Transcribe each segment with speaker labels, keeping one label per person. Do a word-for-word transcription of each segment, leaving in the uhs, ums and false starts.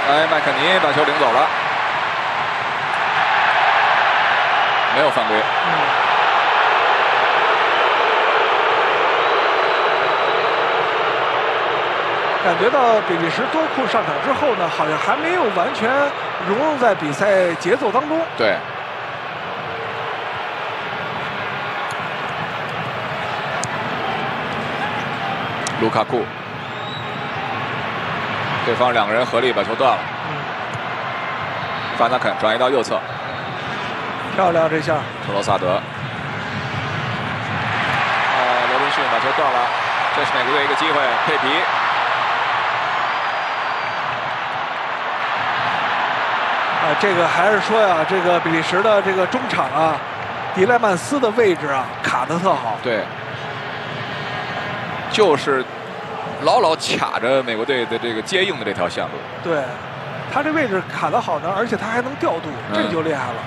Speaker 1: 哎，麦肯尼把球领走了，没有犯规。
Speaker 2: 嗯。感觉到比利时多库上场之后呢，好像还没有完全融入在比赛节奏当中。
Speaker 1: 对。卢卡库，对方两个人合力把球断了。
Speaker 2: 嗯。
Speaker 1: 范纳肯转移到右侧，
Speaker 2: 漂亮这下。
Speaker 1: 特罗萨德，呃，罗宾逊把球断了，这是美国队一个机会，佩皮。
Speaker 2: 啊，这个还是说呀，这个比利时的这个中场啊，迪莱曼斯的位置啊卡得特好。
Speaker 1: 对。就是牢牢卡着美国队的这个接应的这条线路。
Speaker 2: 对，他这位置卡得好呢，而且他还能调度，这就厉害了。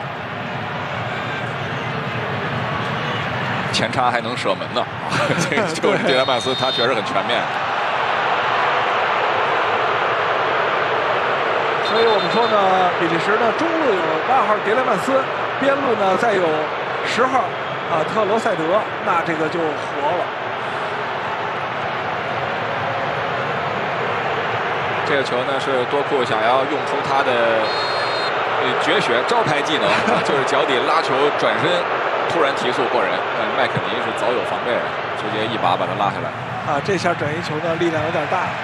Speaker 1: 嗯、前插还能射门呢，这个就是迪莱曼斯，他确实很全面。
Speaker 2: 所以我们说呢，比利时呢中路有八号迪莱曼斯，边路呢再有十号啊特罗塞德，那这个就活了。
Speaker 1: 这个球呢是多库想要用出他的绝学招牌技能，就是脚底拉球转身，突然提速过人。但麦肯尼是早有防备，直接一把把他拉下来。
Speaker 2: 啊，这下转移球呢力量有点大。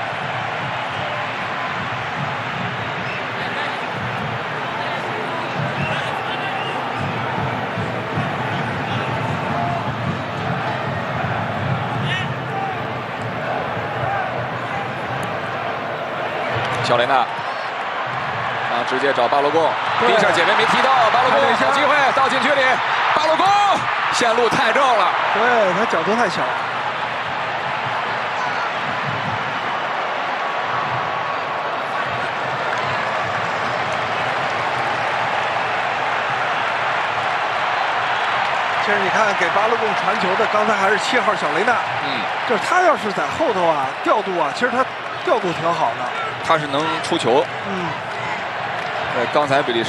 Speaker 1: 小雷纳，啊，直接找巴洛贡，第一下解围没踢到，巴洛贡有机会到禁区里，巴洛贡线路太正了，
Speaker 2: 对他角度太小。其实你看，给巴洛贡传球的刚才还是七号小雷纳，
Speaker 1: 嗯，
Speaker 2: 就是他要是在后头啊调度啊，其实他调度挺好的。
Speaker 1: 他是能出球，
Speaker 2: 嗯，
Speaker 1: 呃，刚才比利时。